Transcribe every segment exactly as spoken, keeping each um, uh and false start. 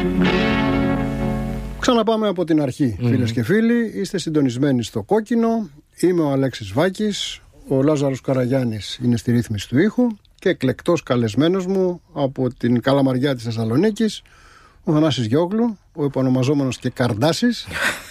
Ξαναπάμε από την αρχή, mm. φίλες και φίλοι. Είστε συντονισμένοι στο Κόκκινο. Είμαι ο Αλέξης Βάκης. Ο Λάζαρος Καραγιάννης είναι στη ρύθμιση του ήχου. Και εκλεκτός καλεσμένος μου από την Καλαμαριά της Θεσσαλονίκης, ο Θανάσης Γιόγλου, ο επωνομαζόμενος και Καρντάσης.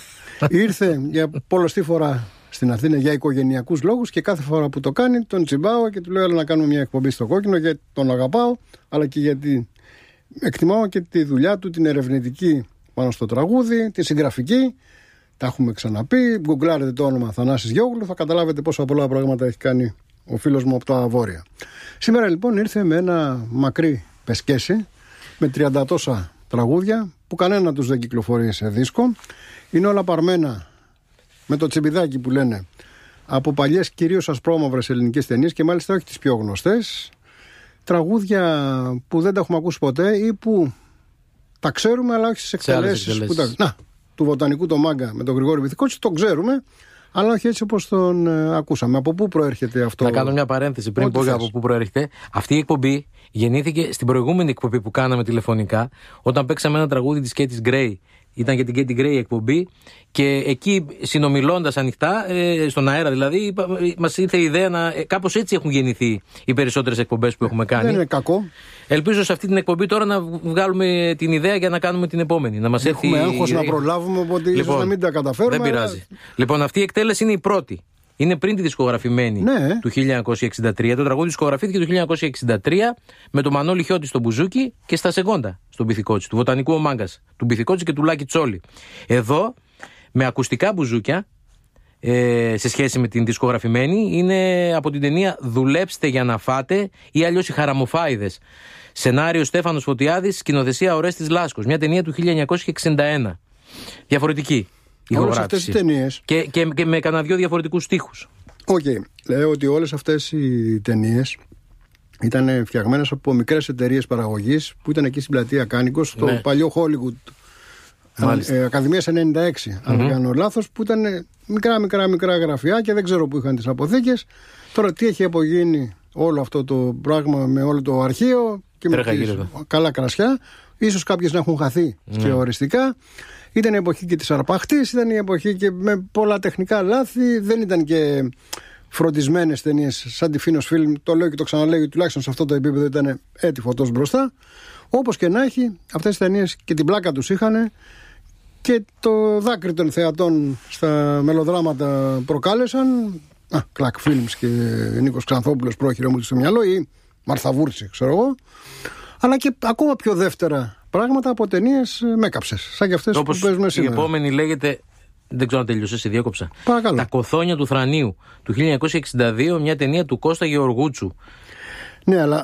Ήρθε για πολλωστή φορά στην Αθήνα για οικογενειακούς λόγους και κάθε φορά που το κάνει τον τσιμπάω και του λέω: έλα να κάνουμε μια εκπομπή στο Κόκκινο, γιατί τον αγαπάω, αλλά και γιατί εκτιμάω και τη δουλειά του, την ερευνητική πάνω στο τραγούδι, τη συγγραφική. Τα έχουμε ξαναπεί. Γκουγκλάρετε το όνομα Θανάσης Γιόγλου, θα καταλάβετε πόσα πολλά πράγματα έχει κάνει ο φίλος μου από τα Βόρεια. Σήμερα λοιπόν ήρθε με ένα μακρύ πεσκέσι με τριάντα τόσα τραγούδια που κανένα τους δεν κυκλοφορεί σε δίσκο. Είναι όλα παρμένα με το τσιμπιδάκι που λένε από παλιές κυρίως ασπρόμαυρες ελληνικές ταινίες και μάλιστα όχι τις πιο γνωστές. Τραγούδια που δεν τα έχουμε ακούσει ποτέ ή που τα ξέρουμε αλλά όχι στις εκτελέσεις που τα... Να, του Βοτανικού το Μάγκα με τον Γρηγόρη Βυθικότσι το ξέρουμε, αλλά όχι έτσι όπως τον ε, ακούσαμε. Από πού προέρχεται αυτό? Να κάνω μια παρένθεση πριν πω από πού προέρχεται. Αυτή η εκπομπή γεννήθηκε στην προηγούμενη εκπομπή που κάναμε τηλεφωνικά, όταν παίξαμε ένα τραγούδι της Katy Gray. Ήταν για την Katy Gray η εκπομπή και εκεί συνομιλώντας ανοιχτά, ε, στον αέρα δηλαδή, μας ήρθε η ιδέα να. Ε, κάπως έτσι έχουν γεννηθεί οι περισσότερες εκπομπές που έχουμε κάνει. Δεν είναι κακό. Ελπίζω σε αυτή την εκπομπή τώρα να βγάλουμε την ιδέα για να κάνουμε την επόμενη. Να μας έχουμε έρθει... έγχος να προλάβουμε, οπότε λοιπόν, ίσως να μην τα καταφέρουμε. Δεν πειράζει. Αλλά... Λοιπόν, αυτή η εκτέλεση είναι η πρώτη. Είναι πριν τη δισκογραφημένη ναι. του χίλια εννιακόσια εξήντα τρία. Το τραγούδι δισκογραφήθηκε το χίλια εννιακόσια εξήντα τρία με τον Μανώλη Χιώτη στο μπουζούκι και στα σεγόντα στον Μπυθικότσι, του Βοτανικού ο Μάγκας, του Μπυθικότσι και του Λάκη Τσόλη. Εδώ, με ακουστικά μπουζούκια, ε, σε σχέση με την δισκογραφημένη, είναι από την ταινία «Δουλέψτε για να φάτε» ή αλλιώς «Οι Χαραμοφάιδες». Σενάριο Στέφανος Φωτιάδης, σκηνοθεσία Ορέστης Λάσκος. Μια ταινία του χίλια εννιακόσια εξήντα ένα. Διαφορετική. Όλες αυτές οι ταινίες. Και, και, και με κανένα δυο διαφορετικούς στίχους. Οκ. Okay. Λέω ότι όλες αυτές οι ταινίες ήταν φτιαγμένες από μικρές εταιρείες παραγωγής που ήταν εκεί στην πλατεία Κάνικος, στο ναι. παλιό Hollywood. Ε, Ακαδημίας ενενήντα έξι, mm-hmm. αν δεν κάνω λάθος, που ήταν μικρά μικρά μικρά γραφεία και δεν ξέρω που είχαν τις αποθήκες. Τώρα τι έχει απογίνει όλο αυτό το πράγμα με όλο το αρχείο και με τις καλά κρασιά. Ίσως κάποιες να έχουν χαθεί mm. και οριστικά. Ήταν η εποχή και της αρπαχτής, ήταν η εποχή και με πολλά τεχνικά λάθη. Δεν ήταν και φροντισμένες ταινίες σαν τη Φίνος Φιλμ. Το λέω και το ξαναλέω, τουλάχιστον σε αυτό το επίπεδο ήταν έτη φωτός μπροστά. Όπως και να έχει, αυτές τις ταινίες και την πλάκα τους είχαν και το δάκρυ των θεατών στα μελοδράματα προκάλεσαν. Α, Κλακ Films και Νίκος Ξανθόπουλος πρόχειρο μου στο μυαλό, ή Μαρθαβούρτσι, ξέρω εγώ. Αλλά και ακόμα πιο δεύτερα πράγματα από ταινίες μέκαψες, σαν και αυτές όπως που παίζουμε σήμερα. Η επόμενη λέγεται, δεν ξέρω αν τελειώσες, σε διέκοψα. Παρακαλώ. Τα Κοθόνια του Θρανίου, του χίλια εννιακόσια εξήντα δύο, μια ταινία του Κώστα Γεωργούτσου. Ναι, αλλά...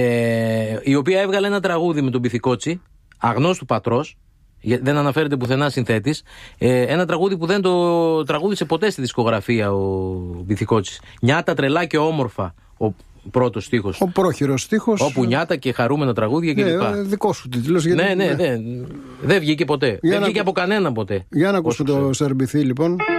Ε, η οποία έβγαλε ένα τραγούδι με τον Μπυθικότσι, αγνός του πατρός, δεν αναφέρεται πουθενά συνθέτης. Ε, ένα τραγούδι που δεν το τραγούδισε ποτέ στη δισκογραφία ο Μπυθικότσης. Νιάτα, τρελά και όμορφα. Ο πρώτος στίχος. Ο πρόχειρος στίχος. Όπου νιάτα και χαρούμενα τραγούδια κλπ. Ναι, δικό σου τίτλος. Ναι, ναι, ναι. Δεν βγήκε ποτέ. Δεν βγήκε από κανένα ποτέ. Για να ακούσουμε το Σερμπιθί λοιπόν.